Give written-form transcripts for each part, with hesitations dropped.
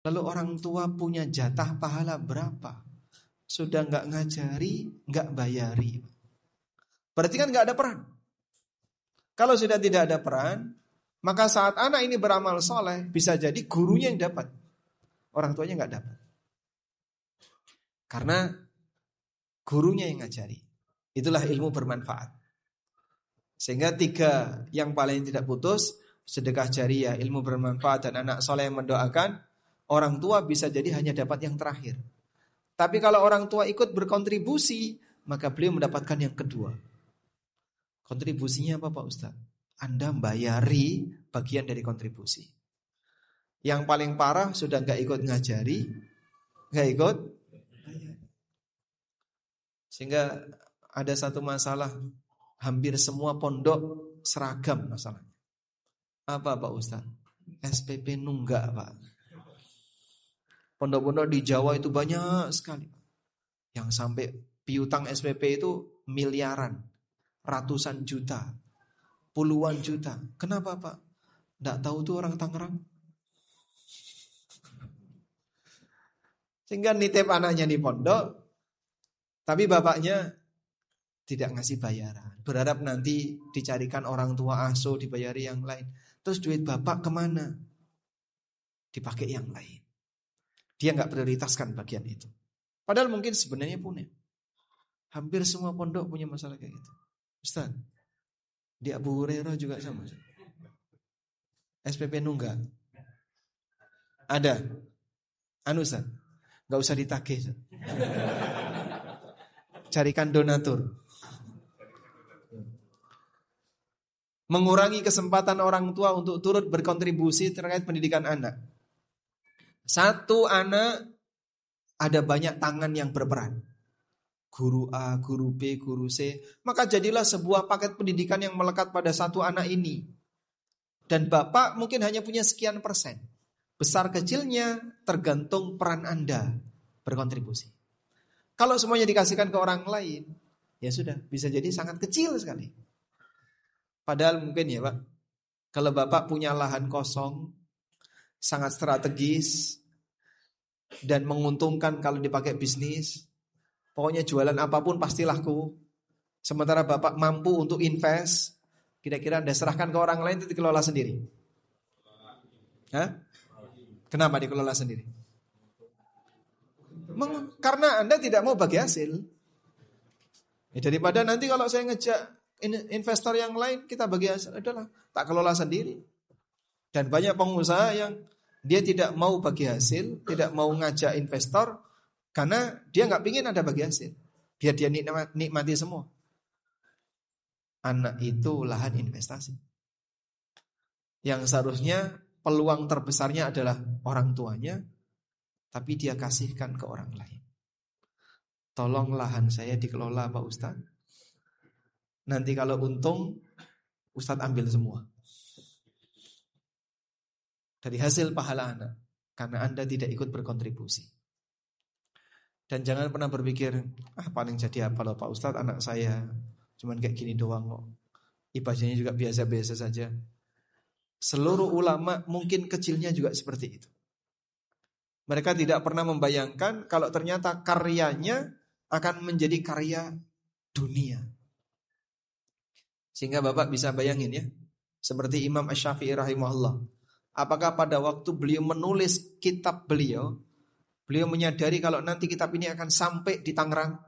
Lalu orang tua punya jatah pahala berapa? Sudah nggak ngajari, nggak bayari. Berarti kan nggak ada peran. Kalau sudah tidak ada peran, maka saat anak ini beramal soleh, bisa jadi gurunya yang dapat, orang tuanya nggak dapat. Karena gurunya yang ngajari. Itulah ilmu bermanfaat. Sehingga 3 yang paling tidak putus, sedekah jariah, ilmu bermanfaat, dan anak soleh yang mendoakan. Orang tua bisa jadi hanya dapat yang terakhir. Tapi kalau orang tua ikut berkontribusi, maka beliau mendapatkan yang kedua. Kontribusinya apa Pak Ustaz? Anda bayari bagian dari kontribusi. Yang paling parah sudah gak ikut ngajari, gak ikut bayari. Sehingga ada satu masalah, hampir semua pondok seragam masalahnya. Apa Pak Ustaz? SPP nunggak Pak. Pondok-pondok di Jawa itu banyak sekali. Yang sampai piutang SPP itu miliaran, ratusan juta, puluhan juta. Kenapa Pak? Nggak tahu tuh orang Tangerang. Sehingga nitip anaknya di pondok, tapi bapaknya tidak ngasih bayaran. Berharap nanti dicarikan orang tua asuh, dibayari yang lain. Terus duit bapak kemana? Dipakai yang lain. Dia nggak prioritaskan bagian itu. Padahal mungkin sebenarnya punya. Hampir semua pondok punya masalah kayak gitu. Ustaz, di Abu Hurairah juga sama. SPP nunggak. Ada. Ustaz, nggak usah ditagih. Carikan donatur. Mengurangi kesempatan orang tua untuk turut berkontribusi terkait pendidikan anak. Satu anak, ada banyak tangan yang berperan. Guru A, guru B, guru C. Maka jadilah sebuah paket pendidikan yang melekat pada satu anak ini. Dan bapak mungkin hanya punya sekian persen. Besar kecilnya tergantung peran Anda berkontribusi. Kalau semuanya dikasihkan ke orang lain, ya sudah, bisa jadi sangat kecil sekali. Padahal mungkin ya Pak, kalau bapak punya lahan kosong, sangat strategis dan menguntungkan kalau dipakai bisnis. Pokoknya jualan apapun pasti laku. Sementara bapak mampu untuk invest, kira-kira Anda serahkan ke orang lain itu dikelola sendiri. Hah? Kenapa dikelola sendiri? Karena Anda tidak mau bagi hasil. Ya, daripada nanti kalau saya ngejak investor yang lain, kita bagi hasil, adalah tak kelola sendiri. Dan banyak pengusaha yang dia tidak mau bagi hasil, tidak mau ngajak investor, karena dia nggak pingin ada bagi hasil, biar dia nikmati semua. Anak itu lahan investasi. Yang seharusnya peluang terbesarnya adalah orang tuanya, tapi dia kasihkan ke orang lain. Tolong lahan saya dikelola Pak Ustaz. Nanti kalau untung, Ustaz ambil semua. Dari hasil pahala anak, karena Anda tidak ikut berkontribusi. Dan jangan pernah berpikir, paling jadi apa loh Pak Ustaz, anak saya cuman kayak gini doang kok, ibadahnya juga biasa-biasa saja. Seluruh ulama mungkin kecilnya juga seperti itu. Mereka tidak pernah membayangkan kalau ternyata karyanya akan menjadi karya dunia. Sehingga Bapak bisa bayangin ya, seperti Imam Asy-Syafi'i rahimahullah. Apakah pada waktu beliau menulis kitab beliau menyadari kalau nanti kitab ini akan sampai di Tangerang?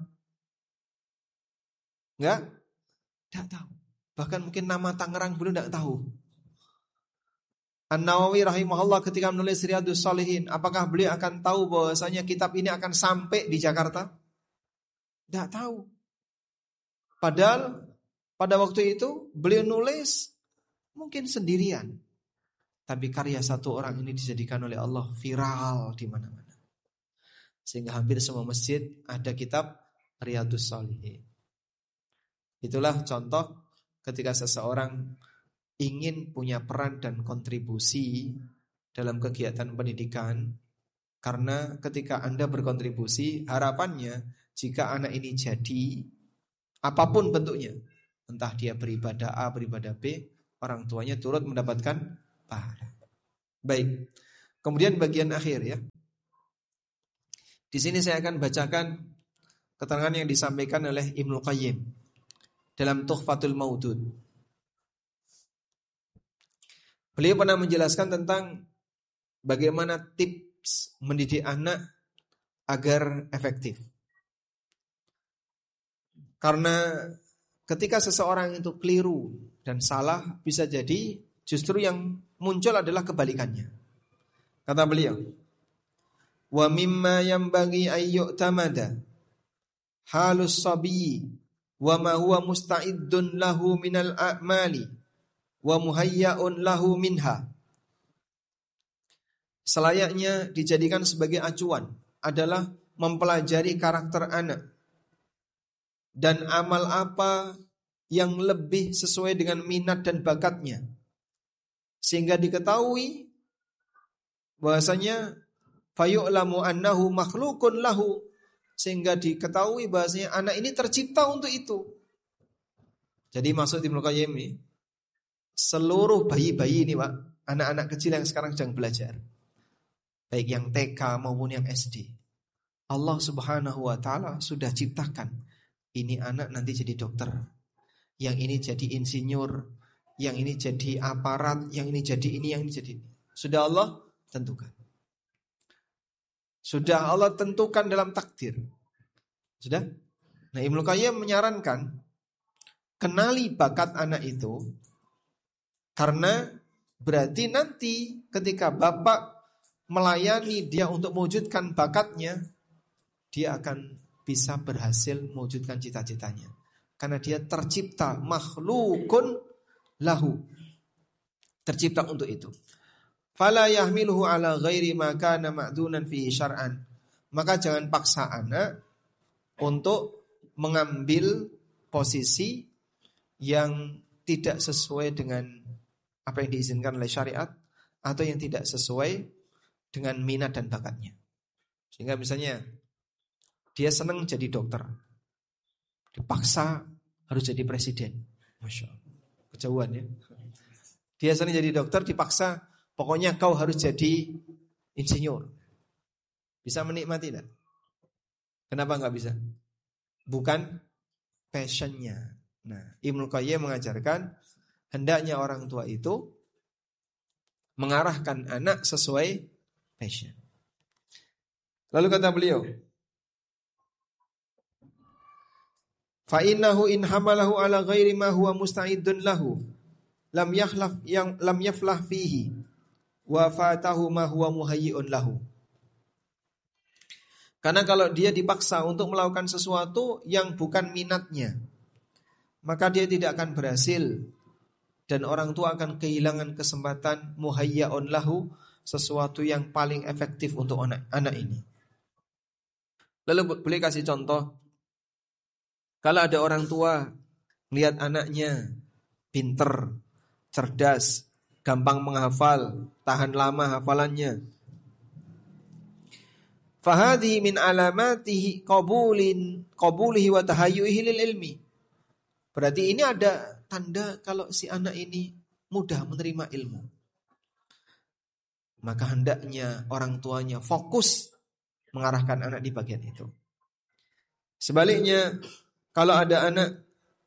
Enggak? Tidak tahu. Bahkan mungkin nama Tangerang beliau tidak tahu. An-Nawawi rahimahullah ketika menulis Riyadhus Shalihin, apakah beliau akan tahu bahwasanya kitab ini akan sampai di Jakarta? Tidak tahu. Padahal pada waktu itu beliau nulis mungkin sendirian. Tapi karya satu orang ini dijadikan oleh Allah viral di mana-mana. Sehingga hampir semua masjid ada kitab Riyadhus Shalihin. Itulah contoh ketika seseorang ingin punya peran dan kontribusi dalam kegiatan pendidikan. Karena ketika Anda berkontribusi, harapannya jika anak ini jadi apapun bentuknya, entah dia beribadah A, beribadah B, orang tuanya turut mendapatkan pahala. Baik, Kemudian bagian akhir ya. Di sini saya akan bacakan keterangan yang disampaikan oleh Ibnu Qayyim dalam Tuhfatul Maudud. Beliau pernah menjelaskan tentang bagaimana tips mendidik anak agar efektif. Karena ketika seseorang itu keliru dan salah, bisa jadi justru yang muncul adalah kebalikannya. Kata beliau, wa mimma yanbaghi ay yu'tamada halus sabiyyi wa ma huwa musta'iddun lahu minal a'mali wa muhayya'un lahu minha. Selayaknya dijadikan sebagai acuan adalah mempelajari karakter anak dan amal apa yang lebih sesuai dengan minat dan bakatnya, sehingga diketahui bahasanya fayu'lamu annahu makhlukun lahu, sehingga diketahui bahasanya anak ini tercipta untuk itu. Jadi maksud Ibnu Qayyim ini, seluruh bayi-bayi ini Pak, anak-anak kecil yang sekarang sedang belajar, baik yang TK maupun yang SD, Allah Subhanahu wa ta'ala sudah ciptakan, ini anak nanti jadi dokter, yang ini jadi insinyur, yang ini jadi aparat, yang ini jadi ini, yang ini jadi ini. Sudah Allah tentukan. Sudah Allah tentukan dalam takdir. Sudah? Nah, Ibnu Qayyim menyarankan kenali bakat anak itu, karena berarti nanti ketika bapak melayani dia untuk mewujudkan bakatnya, dia akan bisa berhasil mewujudkan cita-citanya. Karena dia tercipta makhlukun lahu, tercipta untuk itu. Fala yahmiluhu ala ghairi ma kana ma'dunan fi syar'an. Maka jangan paksa anak untuk mengambil posisi yang tidak sesuai dengan apa yang diizinkan oleh syariat, atau yang tidak sesuai dengan minat dan bakatnya. Sehingga misalnya dia senang jadi dokter, dipaksa harus jadi presiden. Masya Allah, kejauhan ya. Dia senang jadi dokter, dipaksa pokoknya kau harus jadi insinyur. Bisa menikmati tidak? Kenapa nggak bisa? Bukan passionnya. Nah, Ibnu Qayyim mengajarkan hendaknya orang tua itu mengarahkan anak sesuai passion. Lalu kata beliau, fa innahu in hamalahu ala ghairi ma huwa musta'iddun lahu lam yaflah fihi wa fatahu ma huwa muhayyi'un lahu. Karena kalau dia dipaksa untuk melakukan sesuatu yang bukan minatnya, maka dia tidak akan berhasil, dan orang tua akan kehilangan kesempatan muhayya'un lahu, sesuatu yang paling efektif untuk anak ini. Lalu boleh kasih contoh, kalau ada orang tua melihat anaknya pinter, cerdas, gampang menghafal, tahan lama hafalannya, fahadhi min alamatihi qabulihi wa tahayyuhi lil ilmi. Berarti ini ada tanda kalau si anak ini mudah menerima ilmu. Maka hendaknya orang tuanya fokus mengarahkan anak di bagian itu. Sebaliknya, kalau ada anak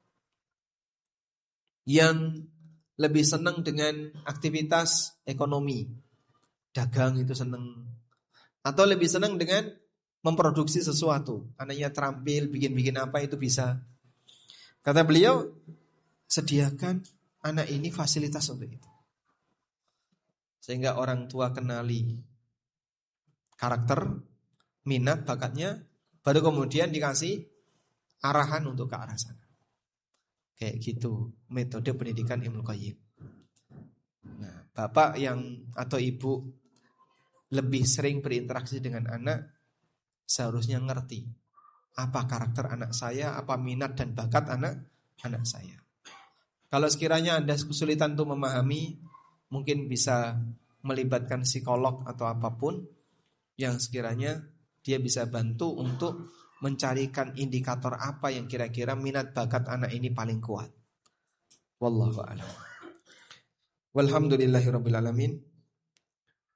yang lebih senang dengan aktivitas ekonomi, dagang itu senang, atau lebih senang dengan memproduksi sesuatu, anaknya terampil bikin-bikin apa itu bisa. Kata beliau, sediakan anak ini fasilitas untuk itu, sehingga orang tua kenali karakter, minat, bakatnya, baru kemudian dikasih arahan untuk ke arah sana. Kayak gitu metode pendidikan Ibnu Qayyim. Nah, bapak yang atau ibu lebih sering berinteraksi dengan anak, seharusnya ngerti apa karakter anak saya, apa minat dan bakat anak saya. Kalau sekiranya Anda kesulitan untuk memahami, mungkin bisa melibatkan psikolog atau apapun yang sekiranya dia bisa bantu untuk mencarikan indikator apa yang kira-kira minat bakat anak ini paling kuat. Wallahu a'lam. Walhamdulillahirabbil alamin.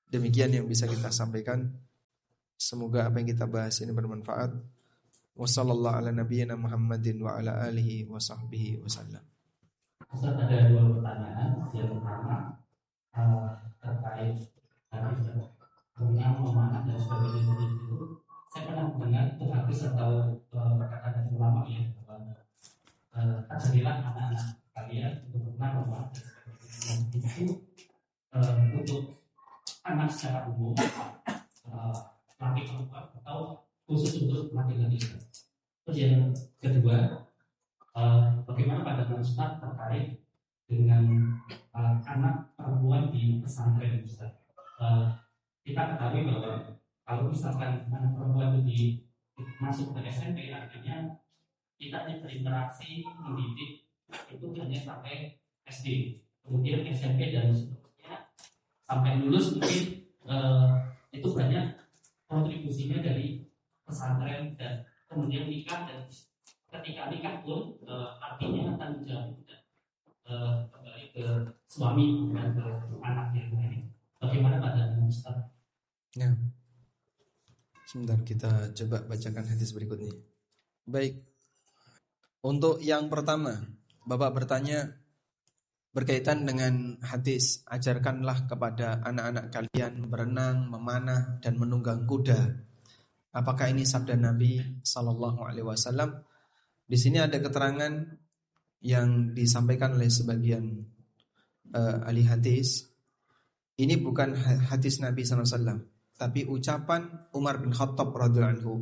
Demikian yang bisa kita sampaikan. Semoga apa yang kita bahas ini bermanfaat. Wassallallahu ala nabiyyina Muhammadin wa ala alihi wa sahbihi wasallam. Ustaz, ada dua pertanyaan. Yang pertama terkait tentang memanah dan sebagainya itu. Saya pernah mendengar itu hadis atau perkataan dari ulama ya, bahwa terjadilah anak-anak kalian untuk pernah memanah dan itu untuk anak secara umum, laki perempuan atau khusus untuk laki-laki. Terus yang kedua, bagaimana pandangan Ustaz terkait dengan anak perempuan di pesantren Ustaz? Kita ketahui bahwa kalau misalkan anak perempuan itu masuk ke SMP, artinya kita berinteraksi mendidik itu hanya sampai SD, kemudian SMP dan seterusnya sampai lulus mungkin itu banyak kontribusinya dari pesantren dan kemudian nikah, dan ketika nikah pun artinya tanggung jawab tidak kembali ke suami dan ke anaknya. Bagaimana pandangan Ustaz? Ya. Sebentar kita coba bacakan hadis berikutnya. Baik. Untuk yang pertama, Bapak bertanya berkaitan dengan hadis, ajarkanlah kepada anak-anak kalian berenang, memanah dan menunggang kuda. Apakah ini sabda Nabi sallallahu alaihi wasallam? Di sini ada keterangan yang disampaikan oleh sebagian ahli hadis. Ini bukan hadis Nabi sallallahu alaihi wasallam, tapi ucapan Umar bin Khattab radhiyallahu anhu.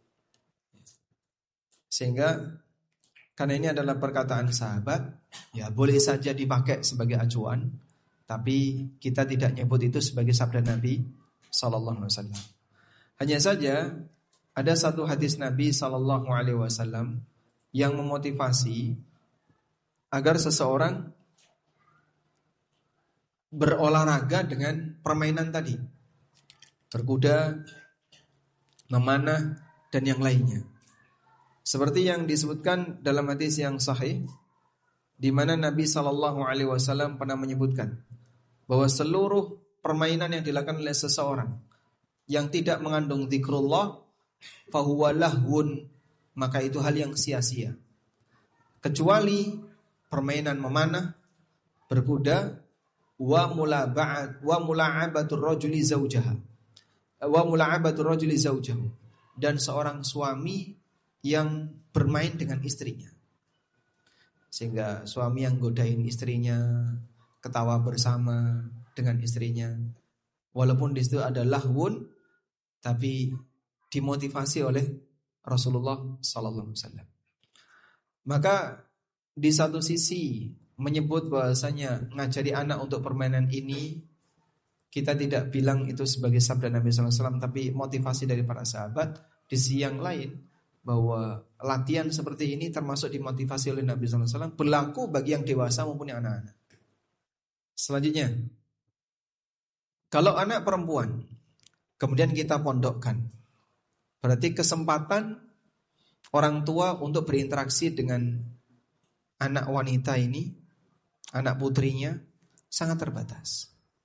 Sehingga karena ini adalah perkataan sahabat, ya boleh saja dipakai sebagai acuan, tapi kita tidak nyebut itu sebagai sabda Nabi sallallahu alaihi wasallam. Hanya saja ada satu hadis Nabi sallallahu alaihi wasallam yang memotivasi agar seseorang berolahraga dengan permainan tadi, berkuda, memanah dan yang lainnya. Seperti yang disebutkan dalam hadis yang sahih, di mana Nabi sallallahu alaihi wasallam pernah menyebutkan bahwa seluruh permainan yang dilakukan oleh seseorang yang tidak mengandung zikrullah fahuwa lahwun, maka itu hal yang sia-sia, kecuali permainan memanah, berkuda, wa mula'abatur rajuli zaujaha, wa mula'abatur rajuli zaujahu, dan seorang suami yang bermain dengan istrinya. Sehingga suami yang godain istrinya, ketawa bersama dengan istrinya, walaupun di situ ada lahwun, tapi dimotivasi oleh Rasulullah sallallahu alaihi wasallam. Maka di satu sisi menyebut bahwasanya ngajari anak untuk permainan ini, kita tidak bilang itu sebagai sabda Nabi sallallahu alaihi wasallam, tapi motivasi dari para sahabat. Di sisi yang lain, bahwa latihan seperti ini termasuk dimotivasi oleh Nabi sallallahu alaihi wasallam, berlaku bagi yang dewasa maupun yang anak-anak. Selanjutnya, kalau anak perempuan kemudian kita pondokkan, berarti kesempatan orang tua untuk berinteraksi dengan anak wanita ini, anak putrinya, sangat terbatas.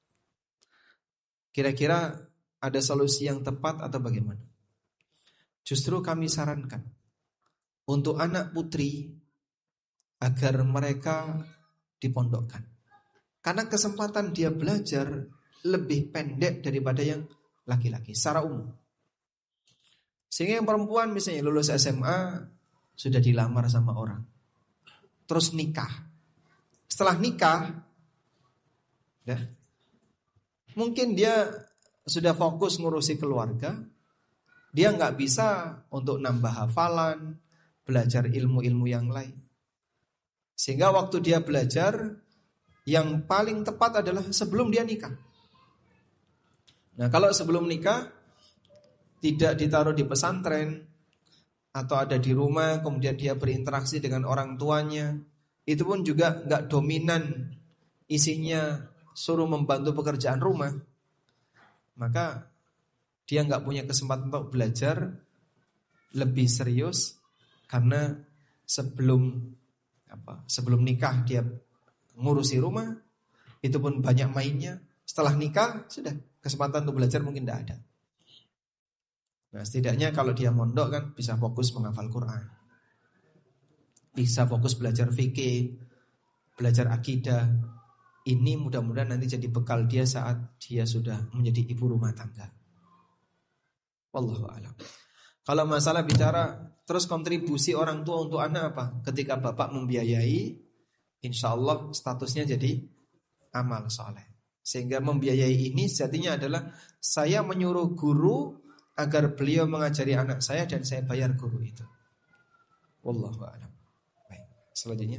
Kira-kira ada solusi yang tepat atau bagaimana? Justru kami sarankan untuk anak putri agar mereka dipondokkan, karena kesempatan dia belajar lebih pendek daripada yang laki-laki secara umum. Sehingga yang perempuan misalnya lulus SMA sudah dilamar sama orang, terus nikah. Setelah nikah, ya, mungkin dia sudah fokus ngurusi keluarga, dia nggak bisa untuk nambah hafalan, belajar ilmu-ilmu yang lain. Sehingga waktu dia belajar, yang paling tepat adalah sebelum dia nikah. Nah, kalau sebelum nikah tidak ditaruh di pesantren atau ada di rumah, kemudian dia berinteraksi dengan orang tuanya, itu pun juga nggak dominan, isinya suruh membantu pekerjaan rumah, maka dia nggak punya kesempatan untuk belajar lebih serius, karena sebelum nikah dia ngurusi rumah, itu pun banyak mainnya, Setelah nikah sudah kesempatan untuk belajar mungkin tidak ada. Nah, setidaknya kalau dia mondok kan bisa fokus menghafal Quran, bisa fokus belajar fikih, belajar akidah. Ini mudah-mudahan nanti jadi bekal dia saat dia sudah menjadi ibu rumah tangga. Wallahu a'lam. Kalau masalah bicara terus kontribusi orang tua untuk anak apa? Ketika bapak membiayai, insya Allah statusnya jadi amal soleh. Sehingga membiayai ini sejatinya adalah saya menyuruh guru agar beliau mengajari anak saya dan saya bayar guru itu. Wallahu a'lam. Baik, selanjutnya.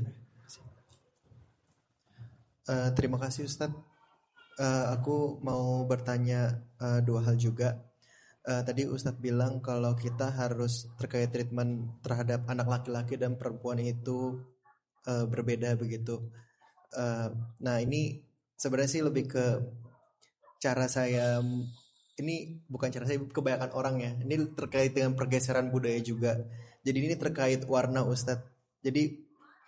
Terima kasih Ustadz. Aku mau bertanya dua hal juga. Tadi Ustadz bilang kalau kita harus terkait treatment terhadap anak laki-laki dan perempuan itu berbeda begitu. Nah ini sebenarnya sih lebih ke cara saya. Ini bukan cara saya, kebanyakan orang ya. Ini terkait dengan pergeseran budaya juga. Jadi ini terkait warna Ustadz. Jadi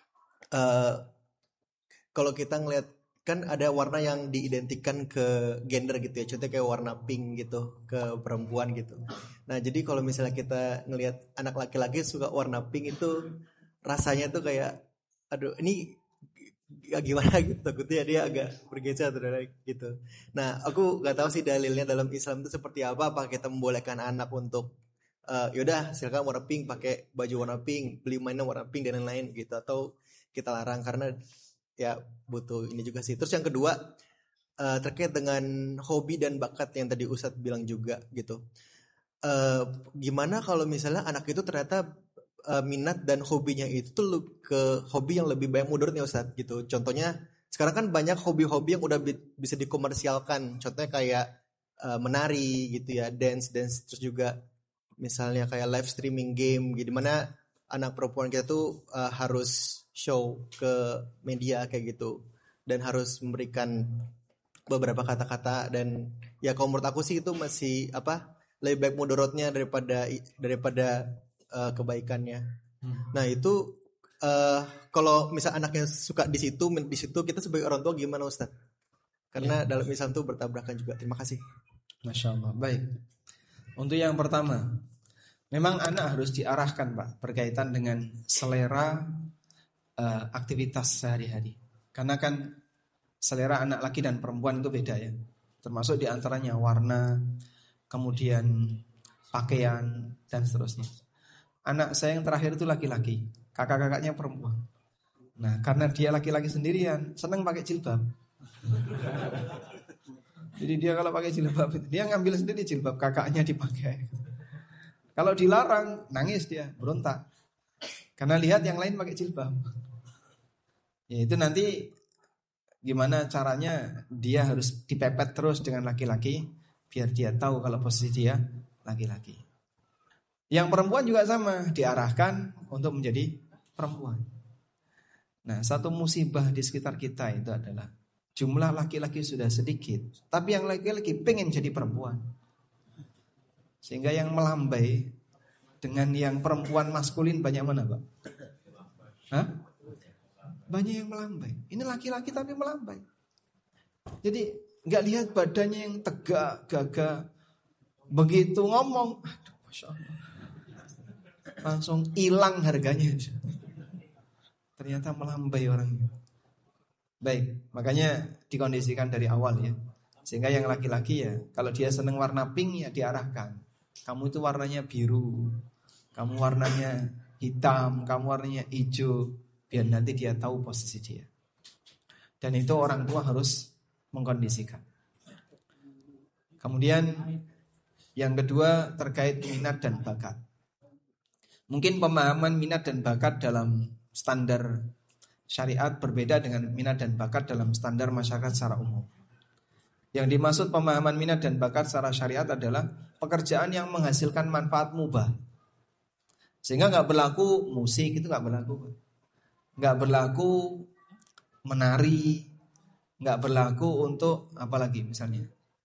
kalau kita ngelihat kan ada warna yang diidentikan ke gender gitu ya, contohnya kayak warna pink gitu ke perempuan gitu. Nah jadi kalau misalnya kita ngelihat anak laki-laki suka warna pink itu rasanya tuh kayak aduh ini gimana gitu, takutnya dia agak bergeser atau gitu. Nah aku nggak tahu sih dalilnya dalam Islam itu seperti apa kita membolehkan anak untuk yaudah silakan warna pink, pakai baju warna pink, beli mainan warna pink dan lain-lain gitu, atau kita larang karena ya butuh ini juga sih. Terus yang kedua terkait dengan hobi dan bakat yang tadi Ustadz bilang juga gitu. Gimana kalau misalnya anak itu ternyata minat dan hobinya itu tuh ke hobi yang lebih banyak mudorotnya Ustadz gitu. Contohnya sekarang kan banyak hobi-hobi yang udah bisa dikomersialkan. Contohnya kayak menari gitu ya, dance terus juga misalnya kayak live streaming game gitu, dimana anak perempuan kita tuh harus show ke media kayak gitu dan harus memberikan beberapa kata-kata, dan ya kalau menurut aku sih itu masih lebih baik mudorotnya daripada kebaikannya. Nah itu kalau misal anaknya suka di situ kita sebagai orang tua gimana Ustaz? Karena dalam Islam itu bertabrakan juga. Terima kasih. Masya Allah. Baik. Untuk yang pertama, memang anak harus diarahkan Pak berkaitan dengan selera aktivitas sehari-hari. Karena kan selera anak laki dan perempuan itu beda ya. Termasuk diantaranya warna, kemudian pakaian dan seterusnya. Anak saya yang terakhir itu laki-laki, kakak-kakaknya perempuan. Nah karena dia laki-laki sendirian, senang pakai jilbab. Jadi dia kalau pakai jilbab, dia ngambil sendiri jilbab kakaknya dipakai. Kalau dilarang, nangis dia, berontak. Karena lihat yang lain pakai jilbab. Ya itu nanti gimana caranya dia harus dipepet terus dengan laki-laki biar dia tahu kalau posisi dia laki-laki. Yang perempuan juga sama, diarahkan untuk menjadi perempuan. Nah, satu musibah di sekitar kita itu adalah jumlah laki-laki sudah sedikit, tapi yang laki-laki pengen jadi perempuan. Sehingga yang melambai dengan yang perempuan maskulin banyak mana, Pak? Hah? Banyak yang melambai. Ini laki-laki tapi melambai. Jadi nggak lihat badannya yang tegak, gagah. Begitu ngomong, aduh, Masya Allah, langsung hilang harganya. Ternyata melambai orangnya. Baik, makanya dikondisikan dari awal ya. Sehingga yang laki-laki ya, kalau dia seneng warna pink ya diarahkan. Kamu itu warnanya biru, kamu warnanya hitam, kamu warnanya hijau, biar nanti dia tahu posisi dia. Dan itu orang tua harus mengkondisikan. Kemudian yang kedua terkait minat dan bakat. Mungkin pemahaman minat dan bakat dalam standar syariat berbeda dengan minat dan bakat dalam standar masyarakat secara umum. Yang dimaksud pemahaman minat dan bakat secara syariat adalah pekerjaan yang menghasilkan manfaat mubah. Sehingga gak berlaku musik, itu gak berlaku. Gak berlaku menari, gak berlaku untuk apalagi misalnya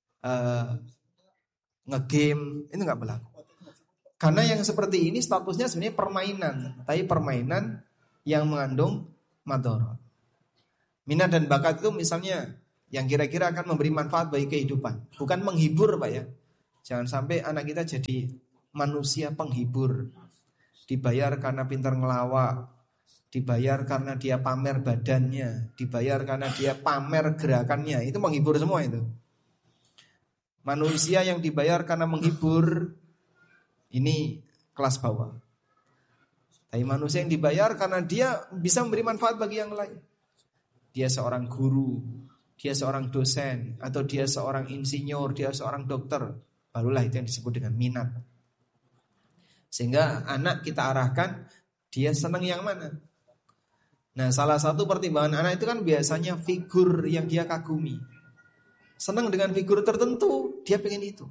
ngegame, itu gak berlaku. Karena yang seperti ini statusnya sebenarnya permainan, tapi permainan yang mengandung madharat. Minat dan bakat itu misalnya yang kira-kira akan memberi manfaat bagi kehidupan, bukan menghibur Pak ya. Jangan sampai anak kita jadi manusia penghibur, dibayar karena pintar ngelawak, dibayar karena dia pamer badannya, dibayar karena dia pamer gerakannya. Itu menghibur semua itu. Manusia yang dibayar karena menghibur, ini kelas bawah. Tapi manusia yang dibayar karena dia bisa memberi manfaat bagi yang lain. Dia seorang guru, dia seorang dosen, atau dia seorang insinyur, dia seorang dokter, barulah itu yang disebut dengan minat. Sehingga anak kita arahkan, dia senang yang mana. Nah, salah satu pertimbangan anak itu kan biasanya figur yang dia kagumi. Senang dengan figur tertentu, dia pengen itu.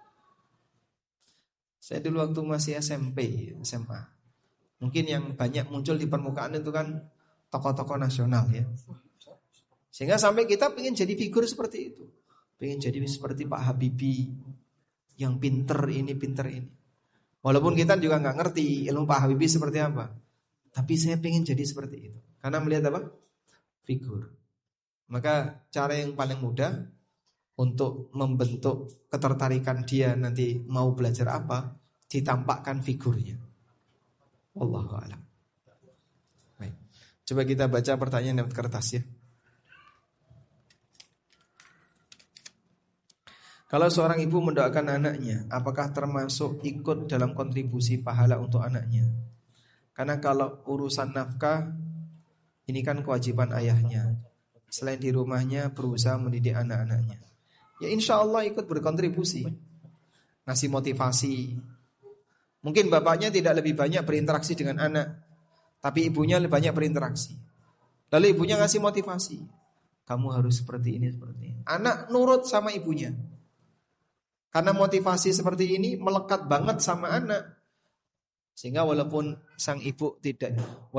Saya dulu waktu masih SMP, SMA, mungkin yang banyak muncul di permukaan itu kan tokoh-tokoh nasional ya. Sehingga sampai kita pengen jadi figur seperti itu. Pengen jadi seperti Pak Habibie, yang pinter ini, pinter ini. Walaupun kita juga gak ngerti ilmu Pak Habibie seperti apa, tapi saya pengen jadi seperti itu. Karena melihat apa? Figur. Maka cara yang paling mudah untuk membentuk ketertarikan dia nanti mau belajar apa, ditampakkan figurnya. Wallahu a'lam. Baik. Coba kita baca pertanyaan dalam kertas ya. Kalau seorang ibu mendoakan anaknya, apakah termasuk ikut dalam kontribusi pahala untuk anaknya? Karena kalau urusan nafkah, ini kan kewajiban ayahnya. Selain di rumahnya berusaha mendidik anak-anaknya. Ya insya Allah ikut berkontribusi, ngasih motivasi. Mungkin bapaknya tidak lebih banyak berinteraksi dengan anak, tapi ibunya lebih banyak berinteraksi. Lalu ibunya ngasih motivasi, kamu harus seperti ini, seperti ini. Anak nurut sama ibunya. Karena motivasi seperti ini melekat banget sama anak. Sehingga walaupun sang ibu tidak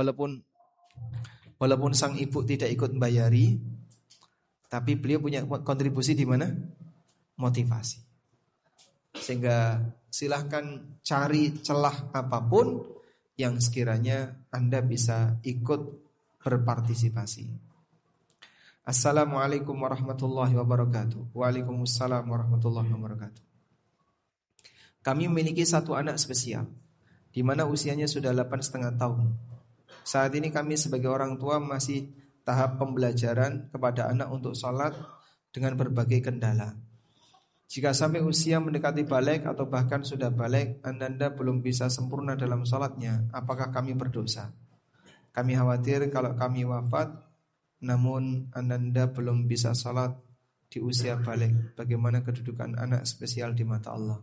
ikut membayari, tapi beliau punya kontribusi di mana? Motivasi. Sehingga silahkan cari celah apapun yang sekiranya Anda bisa ikut berpartisipasi. Assalamualaikum warahmatullahi wabarakatuh. Waalaikumsalam warahmatullahi wabarakatuh. Kami memiliki satu anak spesial, di mana usianya sudah 8,5 tahun. Saat ini kami sebagai orang tua masih tahap pembelajaran kepada anak untuk sholat dengan berbagai kendala. Jika sampai usia mendekati balik atau bahkan sudah balik, Anda belum bisa sempurna dalam sholatnya, apakah kami berdosa? Kami khawatir kalau kami wafat, namun Anda belum bisa sholat di usia balik. Bagaimana kedudukan anak spesial di mata Allah?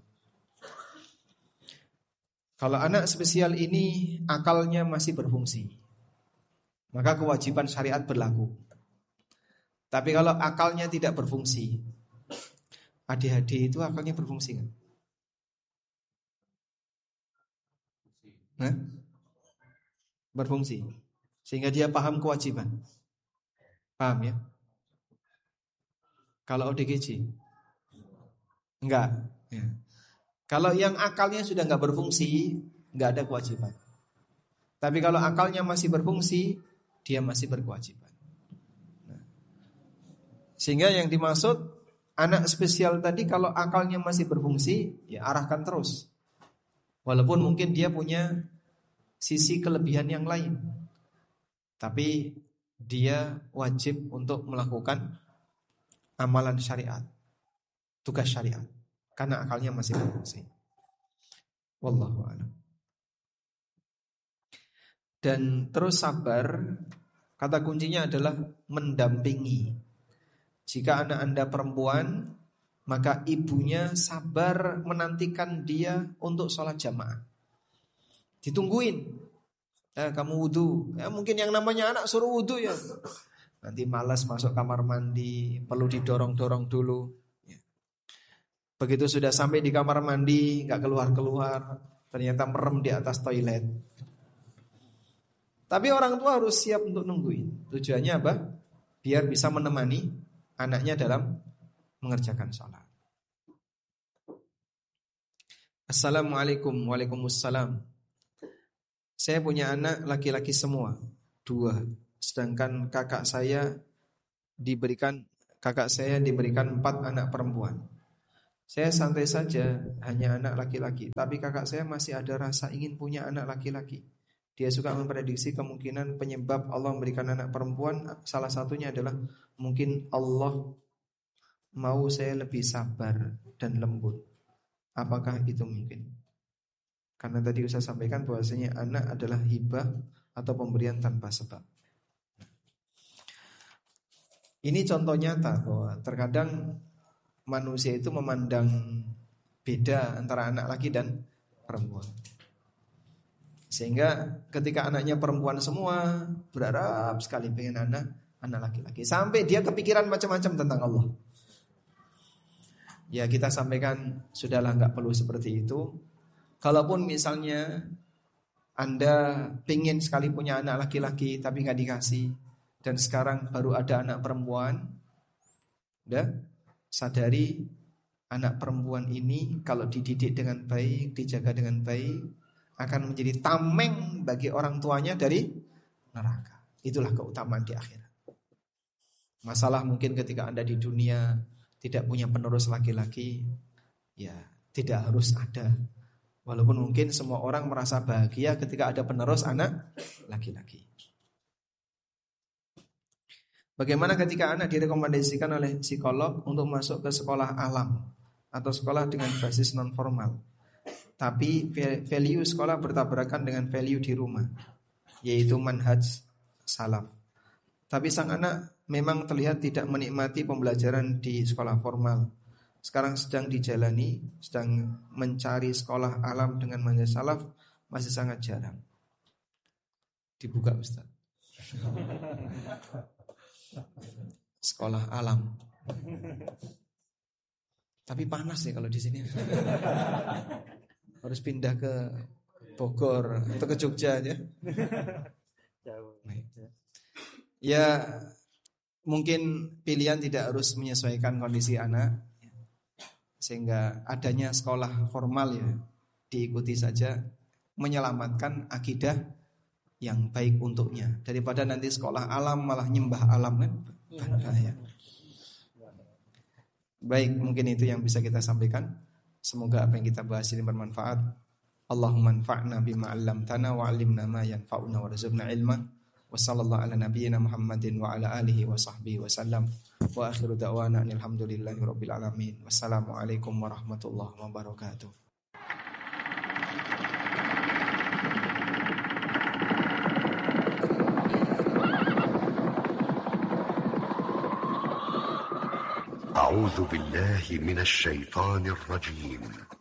Kalau anak spesial ini akalnya masih berfungsi, maka kewajiban syariat berlaku. Tapi kalau akalnya tidak berfungsi, ADHD itu akalnya berfungsi kan? Nah, berfungsi, sehingga dia paham kewajiban. Paham ya? Kalau ODGJ enggak ya. Kalau yang akalnya sudah enggak berfungsi, enggak ada kewajiban. Tapi kalau akalnya masih berfungsi, dia masih berkewajiban. Nah, sehingga yang dimaksud anak spesial tadi, kalau akalnya masih berfungsi, ya arahkan terus. Walaupun mungkin dia punya sisi kelebihan yang lain, tapi dia wajib untuk melakukan amalan syariat, tugas syariat, karena akalnya masih berfungsi. Wallahu a'lam. Dan terus sabar, kata kuncinya adalah mendampingi. Jika anak Anda perempuan, maka ibunya sabar menantikan dia untuk sholat jamaah. Ditungguin. Kamu wudu. Ya, mungkin yang namanya anak suruh wudu ya. Nanti malas masuk kamar mandi, perlu didorong-dorong dulu. Ya. Begitu sudah sampai di kamar mandi, gak keluar-keluar, ternyata merem di atas toilet. Tapi orang tua harus siap untuk nungguin. Tujuannya apa? Biar bisa menemani anaknya dalam mengerjakan sholat. Assalamualaikum. Waalaikumsalam. Saya punya anak laki-laki semua, 2. Sedangkan kakak saya diberikan kakak saya diberikan 4 anak perempuan. Saya santai saja, hanya anak laki-laki. Tapi kakak saya masih ada rasa ingin punya anak laki-laki. Dia suka memprediksi kemungkinan penyebab Allah memberikan anak perempuan. Salah satunya adalah mungkin Allah mau saya lebih sabar dan lembut. Apakah itu mungkin? Karena tadi Ustaz sampaikan bahwasanya anak adalah hibah atau pemberian tanpa sebab. Ini contoh nyata bahwa terkadang manusia itu memandang beda antara anak laki dan perempuan. Sehingga ketika anaknya perempuan semua, berharap sekali pengen anak laki-laki. Sampai dia kepikiran macam-macam tentang Allah. Ya kita sampaikan, sudahlah gak perlu seperti itu. Kalaupun misalnya Anda pengen sekali punya anak laki-laki tapi gak dikasih, dan sekarang baru ada anak perempuan, udah sadari anak perempuan ini kalau dididik dengan baik, dijaga dengan baik, akan menjadi tameng bagi orang tuanya dari neraka. Itulah keutamaan di akhirat. Masalah mungkin ketika Anda di dunia tidak punya penerus laki-laki, ya tidak harus ada. Walaupun mungkin semua orang merasa bahagia ketika ada penerus anak laki-laki. Bagaimana ketika anak direkomendasikan oleh psikolog untuk masuk ke sekolah alam atau sekolah dengan basis non formal, tapi value sekolah bertabrakan dengan value di rumah, yaitu manhaj salaf. Tapi sang anak memang terlihat tidak menikmati pembelajaran di sekolah formal. Sekarang sedang dijalani, sedang mencari sekolah alam dengan manhaj salaf, masih sangat jarang. Dibuka Ustaz. Sekolah alam. Tapi panas ya kalau di sini. Harus pindah ke Bogor atau ke Jogja aja. Ya mungkin pilihan tidak harus menyesuaikan kondisi anak, sehingga adanya sekolah formal ya diikuti saja, menyelamatkan akidah yang baik untuknya, daripada nanti sekolah alam malah nyembah alam kan bahaya. Baik, mungkin itu yang bisa kita sampaikan. Semoga apa yang kita bahas ini bermanfaat. Allahumma anfa'na bima 'allamtana wa 'allimna ma yanfa'una warzuqna ilma. Wa sallallahu ala nabiyyina Muhammadin wa ala alihi wa sahbihi wa sallam. Wa akhiru da'wana alhamdulillahi rabbil alamin. Wassalamualaikum warahmatullahi wabarakatuh. أعوذ بالله من الشيطان الرجيم